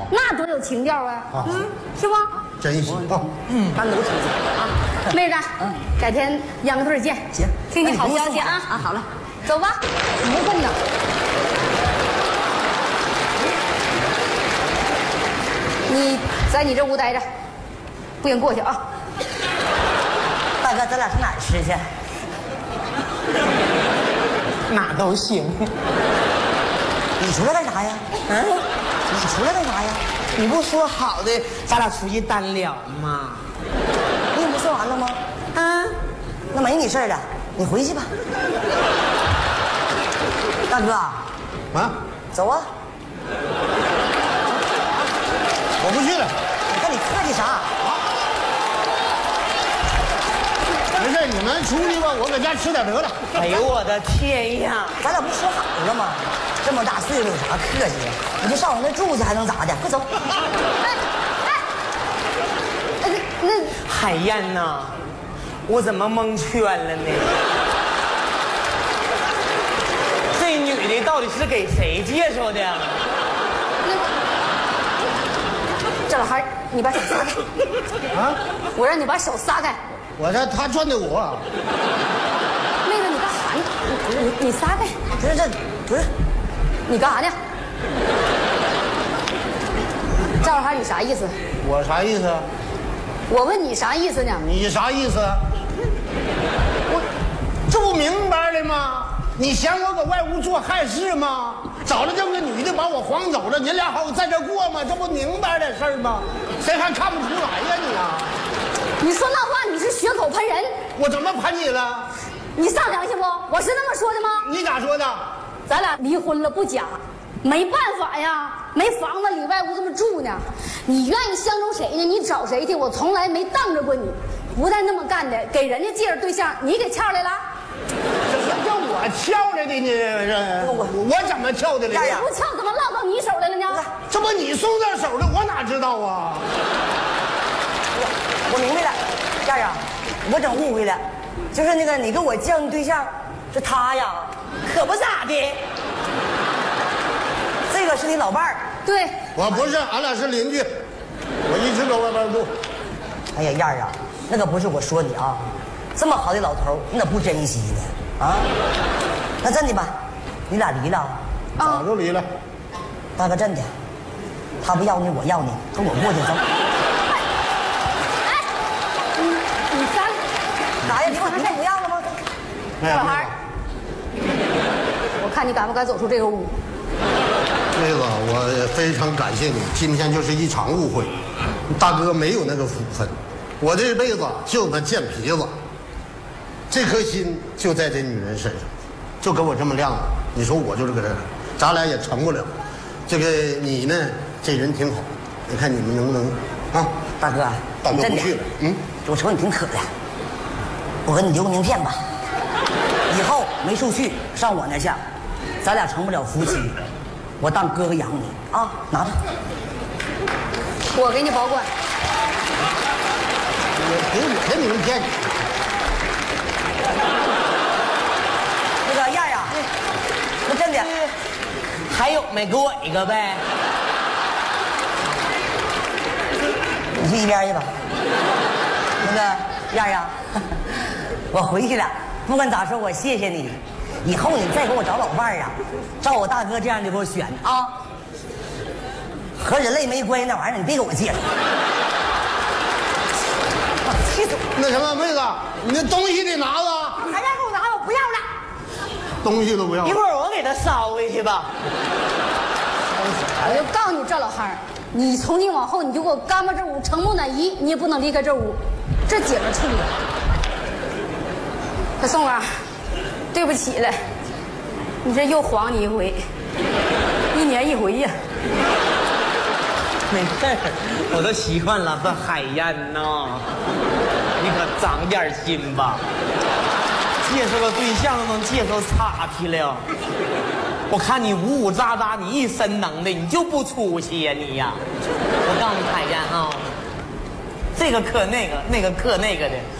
那多有情调啊！ 啊是不？ 真行啊！ 单独出去啊。 妹子，改天秧歌队见。 行， 听你好消息啊！ 啊，好了， 走吧，不动的。你在你这屋待着，不行过去啊！ 大哥，咱俩上哪儿吃去？ 哪都行。 你出来干啥呀？你出来干啥呀？ 你不说好的，咱俩出去单聊吗？ 你不说完了吗？那没你事儿了，你回去吧。大哥， 啊， 走啊！ 我不去了。 你看你客气啥？ 没事，你们出去吧，我搁家吃点得了。 哎呦我的天呀！ 咱俩不说好了吗？这么大岁数有啥客气的？你就上我那住去还能咋的？快走！ 那海燕呐，我怎么蒙圈了呢？这女的到底是给谁介绍的？ 这老汉，你把手撒开！ 啊， 我让你把手撒开！ 我这他转的我。 妹子，你干啥呢？你撒开！ 不是， 你干啥呢？赵老汉，你啥意思？ 我啥意思？ 我问你啥意思呢？ 你啥意思？我这不明白了吗？你嫌我搁外屋做害事吗？找了这么个女的把我晃走了，你俩还有在这过吗？这不明白的事儿吗？谁还看不出来呀你啊？ 你说那话你是血口喷人！ 我怎么喷你了？ 你上良心不？我是那么说的吗？ 你咋说的？ 咱俩离婚了不假，没办法呀，没房子里外屋这么住呢。你愿意相中谁呢？你找谁去？我从来没当着过你，不带那么干的。给人家介绍对象，你给撬来了？ 怎么叫我撬来的呢？我怎么撬的了？ 不撬怎么落到你手来了呢？ 这不你送到手的，我哪知道啊？ 我明白了，燕儿啊，我整误会了，就是那个你跟我介绍对象是他呀， 可不咋的。 这个是你老伴儿。 对， 我不是，俺俩是邻居，我一直搁外边住。 哎呀，燕儿啊，那可不是我说你啊，这么好的老头儿，你咋不珍惜呢？啊，那真的吧，你俩离了？ 早就离了。 大哥，真的，他不要你，我要你，跟我过去走。 你撒咋呀？你把他不要了吗？ 小孩，我看你敢不敢走出这个屋？ 妹子，我也非常感谢你，今天就是一场误会，大哥没有那个福分，我这辈子就那贱皮子，这颗心就在这女人身上，就跟我这么亮，你说我就是个人，咱俩也成不了。这个你呢，这人挺好，你看你们能不能啊？ 大哥， 大哥真的不去了， 我瞅你挺可的，我给你留个名片吧，以后没处去上我那去，咱俩成不了夫妻，我当哥哥养你啊，拿着。 我给你保管。 给我的名片， 那个燕儿啊，那真的， 还有没给我一个呗？ 你去一边去吧。那个燕儿啊，我回去了，不管咋说，我谢谢你。以后你再给我找老伴儿啊，照我大哥这样的给我选啊。和人类没关系那玩意儿，你别给我介绍。气死我！ 那什么妹子，你那东西得拿着， 还让给我拿，我不要了。 东西都不要一。会儿我给他捎回去吧。 我就告诉你赵老汉儿，你从今往后你就给我干巴这屋，成木乃伊，你也不能离开这屋，这姐们处的。小宋啊，对不起了，你这又晃你一回，1年1回呀。 没事儿，我都习惯了。这海燕呐，你可长点心吧。介绍个对象都能介绍岔劈了。我看你呜呜喳喳，你一身能耐，你就不出息呀你呀！我告诉你海燕啊，这个克那个，那个克那个的，